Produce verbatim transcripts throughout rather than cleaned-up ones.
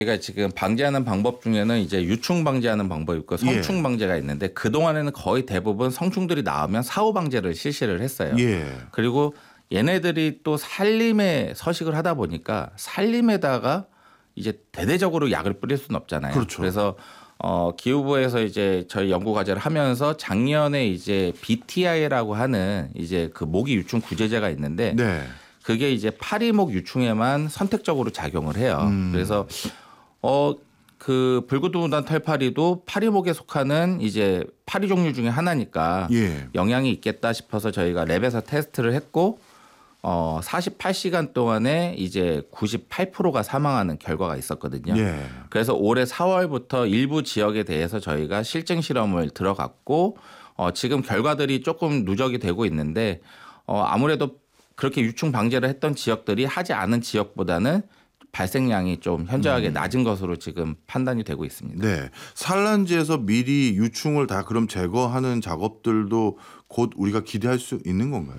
저희가 지금 방제하는 방법 중에는 이제 유충 방제하는 방법이 있고 성충 예. 방제가 있는데 그동안에는 거의 대부분 성충들이 나오면 사후 방제를 실시를 했어요. 예. 그리고 얘네들이 또 산림에 서식을 하다 보니까 산림에다가 이제 대대적으로 약을 뿌릴 수는 없잖아요. 그렇죠. 그래서 어, 기후부에서 이제 저희 연구 과제를 하면서 작년에 이제 비티아이라고 하는 이제 그 모기 유충 구제제가 있는데 네. 그게 이제 파리목 유충에만 선택적으로 작용을 해요. 음. 그래서 어, 그 불구동단 털파리도 파리목에 속하는 이제 파리 종류 중에 하나니까 예. 영향이 있겠다 싶어서 저희가 랩에서 테스트를 했고 어, 사십팔 시간 동안에 이제 구십팔 퍼센트가 사망하는 결과가 있었거든요. 예. 그래서 올해 사월부터 일부 지역에 대해서 저희가 실증 실험을 들어갔고 어, 지금 결과들이 조금 누적이 되고 있는데 어, 아무래도 그렇게 유충 방제를 했던 지역들이 하지 않은 지역보다는 발생량이 좀 현저하게 음. 낮은 것으로 지금 판단이 되고 있습니다. 네. 산란지에서 미리 유충을 다 그럼 제거하는 작업들도 곧 우리가 기대할 수 있는 건가요?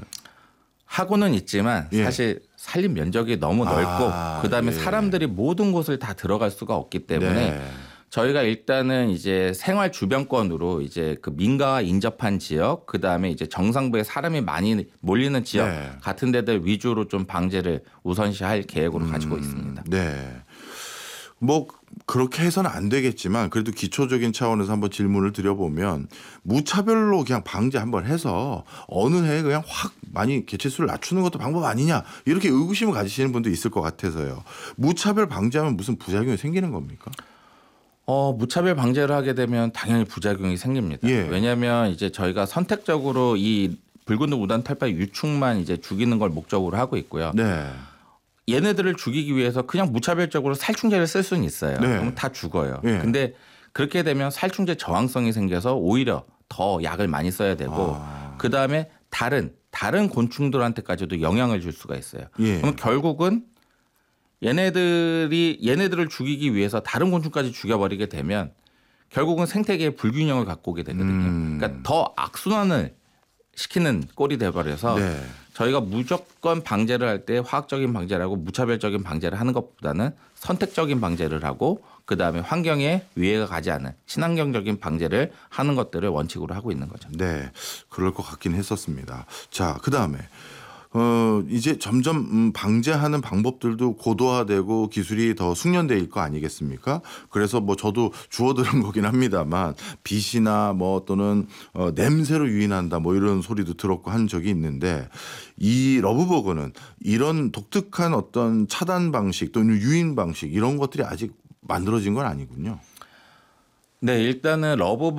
하고는 있지만 예. 사실 산림 면적이 너무 넓고 아, 그다음에 예. 사람들이 모든 곳을 다 들어갈 수가 없기 때문에 네. 저희가 일단은 이제 생활 주변권으로 이제 그 민가와 인접한 지역, 그 다음에 이제 정상부에 사람이 많이 몰리는 지역 네. 같은 데들 위주로 좀 방제를 우선시할 계획으로 가지고 있습니다. 네. 뭐 그렇게 해서는 안 되겠지만 그래도 기초적인 차원에서 한번 질문을 드려보면 무차별로 그냥 방제 한번 해서 어느 해에 그냥 확 많이 개체수를 낮추는 것도 방법 아니냐 이렇게 의구심을 가지시는 분도 있을 것 같아서요. 무차별 방제하면 무슨 부작용이 생기는 겁니까? 어, 무차별 방제를 하게 되면 당연히 부작용이 생깁니다. 예. 왜냐하면 이제 저희가 선택적으로 이 붉은 우단 털파리 유충만 이제 죽이는 걸 목적으로 하고 있고요. 네. 얘네들을 죽이기 위해서 그냥 무차별적으로 살충제를 쓸 수는 있어요. 네. 그럼 다 죽어요. 예. 근데 그렇게 되면 살충제 저항성이 생겨서 오히려 더 약을 많이 써야 되고 아. 그다음에 다른 다른 곤충들한테까지도 영향을 줄 수가 있어요. 예. 그럼 결국은 얘네들이 얘네들을 죽이기 위해서 다른 곤충까지 죽여버리게 되면 결국은 생태계의 불균형을 갖고 오게 되거든요. 음. 그러니까 더 악순환을 시키는 꼴이 돼버려서 네. 저희가 무조건 방제를 할 때 화학적인 방제를 하고 무차별적인 방제를 하는 것보다는 선택적인 방제를 하고 그다음에 환경에 위해가 가지 않은 친환경적인 방제를 하는 것들을 원칙으로 하고 있는 거죠. 네. 그럴 것 같긴 했었습니다. 자, 그다음에 어 이제 점점 음 방제하는 방법들도 고도화되고 기술이 더 숙련될 거 아니겠습니까? 그래서 뭐 저도 주워 들은 거긴 합니다만 빛이나 뭐 또는 어 냄새로 유인한다 뭐 이런 소리도 들었고 한 적이 있는데 이 러브버거는 이런 독특한 어떤 차단 방식 또는 유인 방식 이런 것들이 아직 만들어진 건 아니군요. 네, 일단은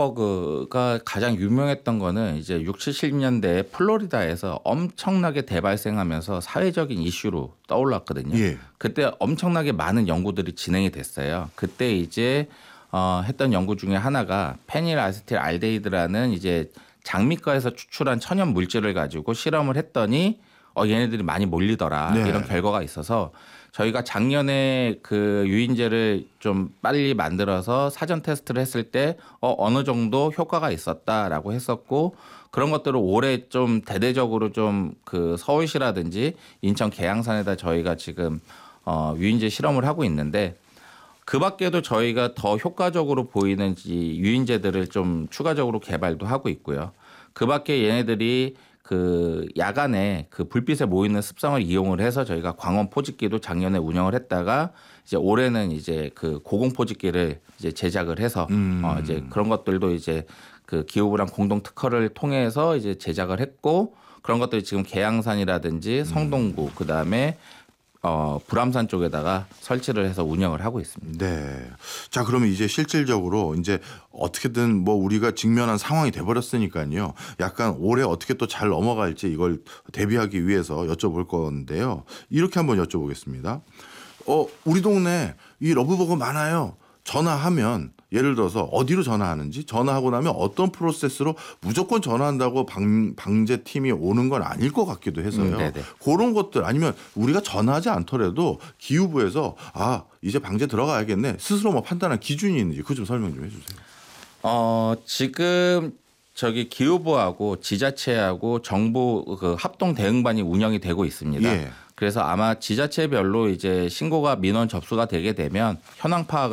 러브버그가 가장 유명했던 거는 이제 육십, 칠십 년대에 플로리다에서 엄청나게 대발생하면서 사회적인 이슈로 떠올랐거든요. 예. 그때 엄청나게 많은 연구들이 진행이 됐어요. 그때 이제 어, 했던 연구 중에 하나가 페닐아세틸 알데히드라는 이제 장미과에서 추출한 천연 물질을 가지고 실험을 했더니 어, 얘네들이 많이 몰리더라. 네. 이런 결과가 있어서 저희가 작년에 그 유인제를 좀 빨리 만들어서 사전 테스트를 했을 때 어, 어느 정도 효과가 있었다라고 했었고 그런 것들을 올해 좀 대대적으로 좀 그 서울시라든지 인천 계양산에다 저희가 지금 어, 유인제 실험을 하고 있는데 그 밖에도 저희가 더 효과적으로 보이는 이 유인제들을 좀 추가적으로 개발도 하고 있고요. 그 밖에 얘네들이 그 야간에 그 불빛에 모이는 습성을 이용을 해서 저희가 광원 포집기도 작년에 운영을 했다가 이제 올해는 이제 그 고공 포집기를 이제 제작을 해서 음. 어 이제 그런 것들도 이제 그 기후부랑 공동 특허를 통해서 이제 제작을 했고 그런 것들이 지금 계양산이라든지 성동구 그다음에 어, 불암산 쪽에다가 설치를 해서 운영을 하고 있습니다. 네. 자, 그러면 이제 실질적으로 이제 어떻게든 뭐 우리가 직면한 상황이 돼버렸으니까요. 약간 올해 어떻게 또 잘 넘어갈지 이걸 대비하기 위해서 여쭤볼 건데요. 이렇게 한번 여쭤보겠습니다. 어, 우리 동네 이 러브버거 많아요. 전화하면 예를 들어서 어디로 전화하는지 전화하고 나면 어떤 프로세스로 무조건 전화한다고 방, 방제팀이 오는 건 아닐 것 같기도 해서요. 음, 그런 것들 아니면 우리가 전화하지 않더라도 기후부에서 아 이제 방제 들어가야겠네 스스로 뭐 판단한 기준이 있는지 그거 좀 설명 좀 해주세요. 어, 지금 저기 기후부하고 지자체하고 정부 그 합동 대응반이 운영이 되고 있습니다. 예. 그래서 아마 지자체별로 이제 신고가 민원 접수가 되게 되면 현황 파악을